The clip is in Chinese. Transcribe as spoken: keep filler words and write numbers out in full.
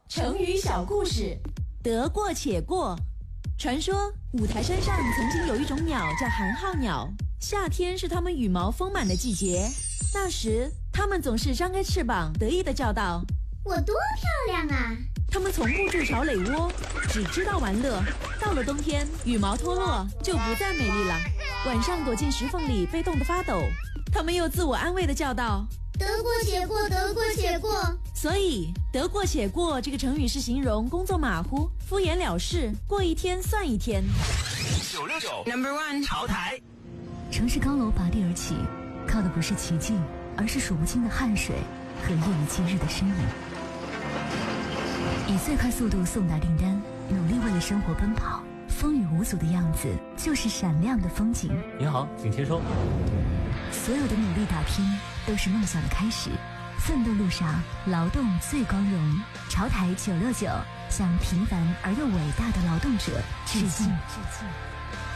成语小故事，得过且过。传说五台山上曾经有一种鸟叫寒号鸟，夏天是它们羽毛丰满的季节。那时它们总是张开翅膀得意地叫道： 我多漂亮啊！ 它们从不筑巢垒窝，只知道玩乐。到了冬天，羽毛脱落就不再美丽了，晚上躲进石缝里被冻得发抖。它们又自我安慰地叫道： 得过且过，得过且过。 所以得过且过这个成语是形容工作马虎、敷衍了事，过一天算一天。 九六九 Number One 潮台， 城市高楼拔地而起，靠的不是奇迹，而是数不清的汗水和夜以继日的身影。以最快速度送达订单，努力为了生活奔跑，风雨无阻的样子就是闪亮的风景。 您好，请签收。 所有的努力打拼都是梦想的开始，奋斗路上劳动最光荣。潮台九六九向平凡而又伟大的劳动者致敬。致敬。